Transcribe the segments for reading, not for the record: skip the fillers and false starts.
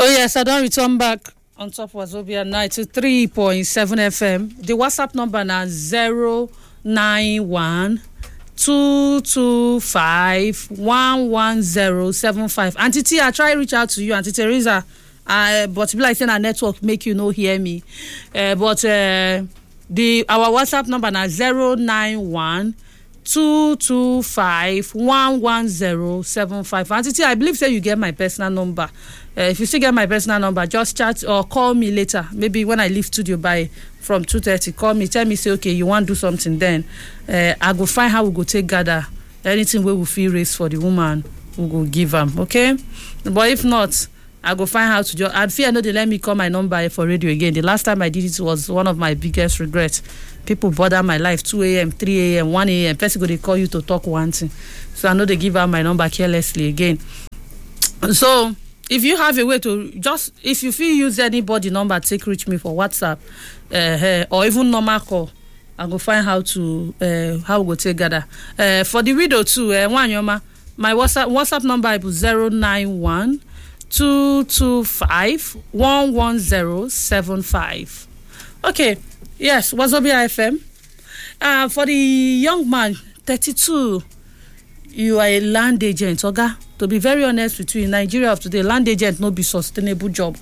Oh yes, I don't return back on top Wazobia 93.7 FM. The WhatsApp number now 091 225 11075. Auntie T, I try to reach out to you, Auntie Teresa. But people like saying our network make you no hear me. But our WhatsApp number now 091 225 11075. Auntie T, I believe say you get my personal number. If you still get my personal number, just chat or call me later. Maybe when I leave studio by from 2:30, call me, tell me, say, okay, you want to do something, then I go find how we go take gather. Anything we will feel raise for the woman, we go give them, okay? But if not, I go find how to just, and fear no, they let me call my number for radio again. The last time I did it was one of my biggest regrets. People bother my life 2 a.m., 3 a.m., 1 a.m. Person go, they call you to talk one thing. So I know they give out my number carelessly again. So, if you have a way to just, if you feel use anybody number, take reach me for WhatsApp or even normal call, I go find how we go take gather. For the video too, my WhatsApp number is 091 225 11075. Okay, yes, Wazobia FM. For the young man, 32, you are a land agent, Oga. To be very honest with you, in Nigeria of today, land agent no be sustainable job.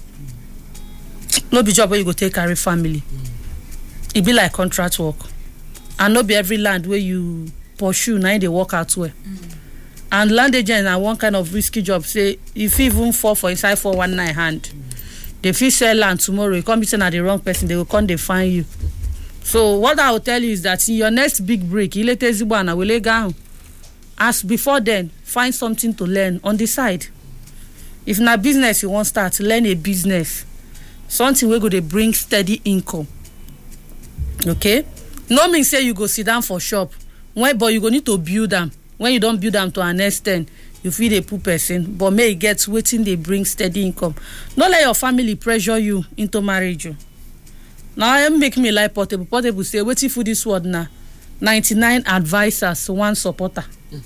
No be job where you go take carry family. It be like contract work. And no be every land where you pursue, now they work out well. And land agent are one kind of risky job. Say, if you even fall for inside 419 hand, they fit sell land tomorrow, you come be saying at the wrong person, they will come, they find you. So what I will tell you is that in your next big break, you let Zibuana will go. As before then, find something to learn on the side. If na business you want to start, learn a business. Something where go to bring steady income. Okay? No mean say you go sit down for shop. But you go need to build them. When you don't build them to an extent, you feel a poor person. But may it get waiting, they bring steady income. Don't let your family pressure you into marriage. Now I make me like Portable. Portable say, waiting for this word now. 99 advisors, 1 supporter.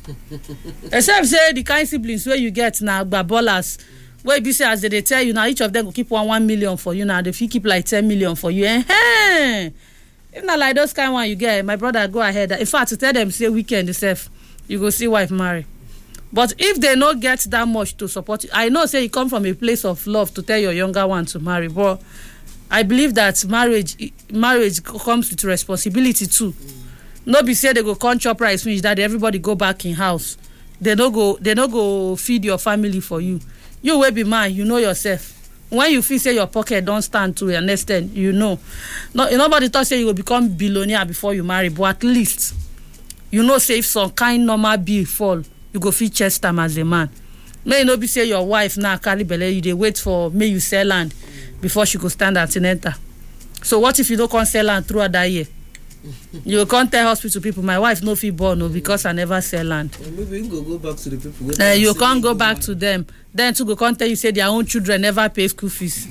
Except say the kind siblings where you get now ballers, where you say as they tell you now, each of them will keep 1 million for you now. If you keep like 10 million for you, if not like those kind one you get, my brother, go ahead. In fact, to tell them say weekend yourself, you go see wife marry. But if they not get that much to support you, I know say you come from a place of love to tell your younger one to marry, but I believe that marriage comes with responsibility too. No be say they go come chop rice finish that everybody go back in house. They no go feed your family for you. You will be man, you know yourself. When you feel say your pocket don't stand to an extent, you know. Nobody thought say you will become billionaire before you marry, but at least you know say if some kind normal bill fall, you go feel chest time as a man. May no be say your wife now carry belle, you dey wait for may you sell land before she go stand antenatal. So what if you don't come sell land throughout that year? You can't tell hospital people, my wife no fit born because I never sell land. Maybe you go back to the people. You can't go back to them. Then to go can't tell you say their own children never pay school fees.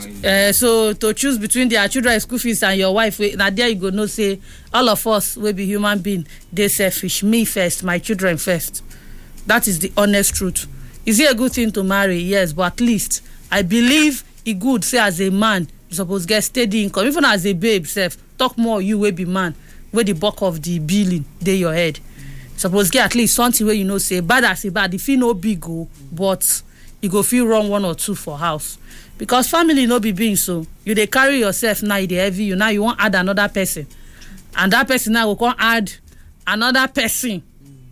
So to choose between their children's school fees and your wife, now there you go no say all of us will be human being. They selfish. Me first, my children first. That is the honest truth. Is it a good thing to marry? Yes, but at least I believe it good. Say as a man, you supposed to get steady income. Even as a babe, self. Talk more, you will be man, where the bulk of the billing they your head. Suppose get at least something where you know say bad as a bad. If you no big go, but you go feel wrong 1 or 2 for house. Because family no be being so. You they carry yourself now, they heavy you now you want add another person. And that person now will come add another person.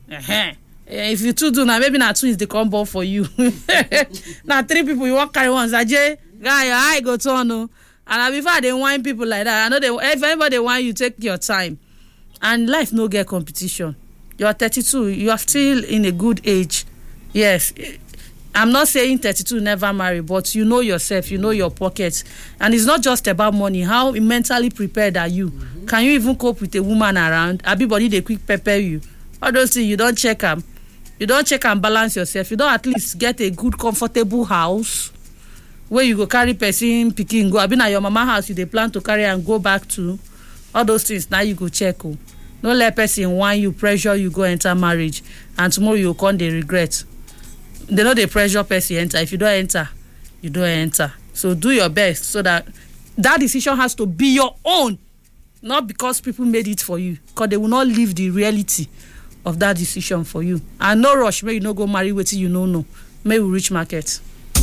If you two do now, maybe not twins they come born for you. Now 3 people you want carry one. Sajay, guy, I go to no. And before they whine people like that, I know if anybody whine you, take your time. And life no get competition. You are 32, you are still in a good age. Yes, I'm not saying 32 never marry, but you know yourself, you know your pockets. And it's not just about money. How mentally prepared are you? Can you even cope with a woman around? Everybody they quick prepare you. All those things you don't check them. You don't check and balance yourself. You don't at least get a good, comfortable house where you go carry person picking go. I been at your mama house, you they plan to carry and go back to. All those things now you go check. Don't let person whine you, pressure you go enter marriage, and tomorrow you come they regret. They know they pressure person enter. If you don't enter, you don't enter. So do your best so that decision has to be your own, not because people made it for you, because they will not live the reality of that decision for you. And no rush, may you no go marry wetin you no know. May we reach market.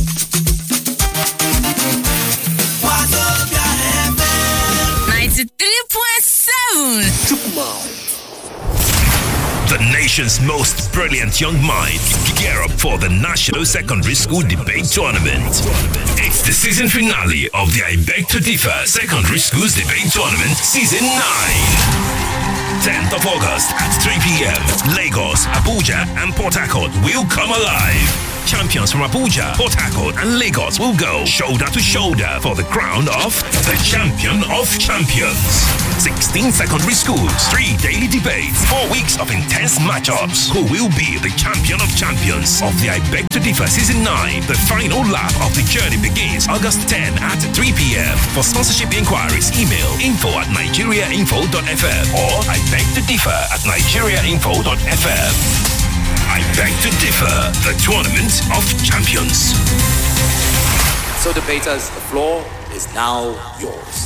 93.7. The nation's most brilliant young minds gear up for the National Secondary School Debate Tournament. It's the season finale of the I Beg to Differ Secondary Schools Debate Tournament Season 9. 10th of August at 3 p.m. Lagos, Abuja, and Port Harcourt will come alive. Champions from Abuja, Port Harcourt, and Lagos will go shoulder to shoulder for the crown of the Champion of Champions. 16 secondary schools, 3 daily debates, 4 weeks of intense matchups. Who will be the Champion of Champions of the I Beg to Differ Season 9? The final lap of the journey begins August 10 at 3 p.m. For sponsorship inquiries, email info@nigeriainfo.fm or I Beg to Differ @nigeriainfo.fm. I Beg to Differ, the Tournament of Champions. So debaters, the floor is now yours.